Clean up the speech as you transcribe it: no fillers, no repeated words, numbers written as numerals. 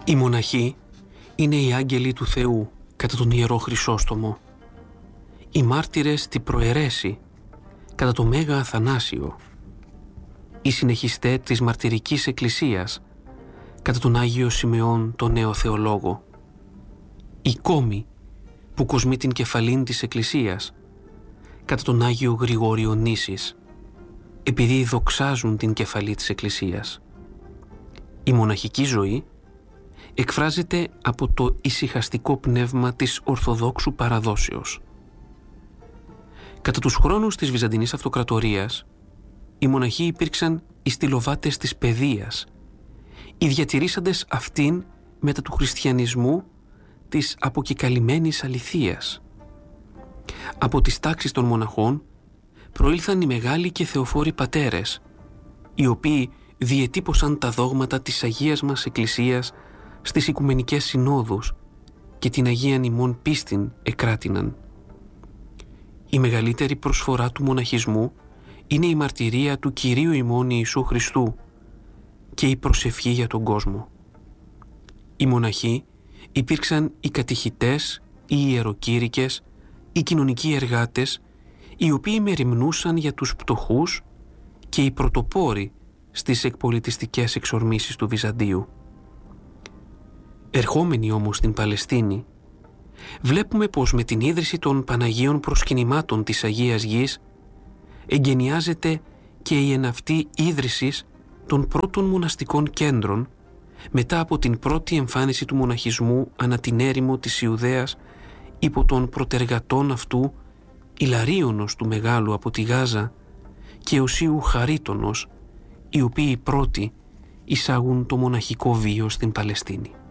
Οι μοναχοί είναι οι άγγελοι του Θεού κατά τον Ιερό Χρυσόστομο, οι μάρτυρες στη προαιρέση κατά το Μέγα Αθανάσιο, οι συνεχιστέ της μαρτυρικής εκκλησίας κατά τον Άγιο Σιμεών τον Νέο Θεολόγο, οι κόμοι που κοσμεί την κεφαλήν της εκκλησίας κατά τον Άγιο Γρηγόριο Νήσης, επειδή δοξάζουν την κεφαλή της εκκλησίας. Η μοναχική ζωή εκφράζεται από το ησυχαστικό πνεύμα της Ορθοδόξου παραδόσεως. Κατά τους χρόνους της Βυζαντινής Αυτοκρατορίας, οι μοναχοί υπήρξαν οι στυλοβάτες της παιδείας, οι διατηρήσαντες αυτήν μετά του χριστιανισμού της αποκεκαλυμμένης αληθείας. Από τις τάξεις των μοναχών προήλθαν οι μεγάλοι και θεοφόροι πατέρες, οι οποίοι διετύπωσαν τα δόγματα της Αγίας μας Εκκλησίας στις Οικουμενικές Συνόδους και την Αγίαν ημών πίστην εκράτηναν. Η μεγαλύτερη προσφορά του μοναχισμού είναι η μαρτυρία του Κυρίου ημών Ιησού Χριστού και η προσευχή για τον κόσμο. Οι μοναχοί υπήρξαν οι κατηχητές, οι ιεροκήρυκες, οι κοινωνικοί εργάτες, οι οποίοι μεριμνούσαν για τους πτωχούς και οι πρωτοπόροι στις εκπολιτιστικές εξορμήσεις του Βυζαντίου. Ερχόμενοι όμως στην Παλαιστίνη, βλέπουμε πως με την ίδρυση των Παναγίων Προσκυνημάτων της Αγίας Γης εγκαινιάζεται και η εναυτή ίδρυση των πρώτων μοναστικών κέντρων μετά από την πρώτη εμφάνιση του μοναχισμού ανά την έρημο της Ιουδαίας υπό των προτεργατών αυτού Ιλαρίωνος του Μεγάλου από τη Γάζα και Οσίου Χαρίτωνος, οι οποίοι πρώτοι εισάγουν το μοναχικό βίο στην Παλαιστίνη.